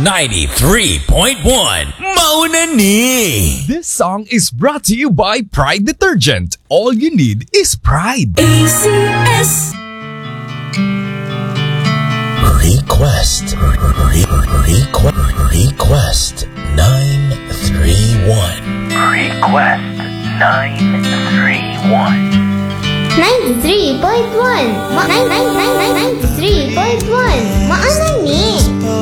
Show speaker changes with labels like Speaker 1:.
Speaker 1: 93.1 Mauna Ni.
Speaker 2: This song is brought to you by Pride Detergent. All you need is pride.
Speaker 3: ACS.
Speaker 1: Request 931. Request 931.
Speaker 4: 93.1 93.1 Maana ni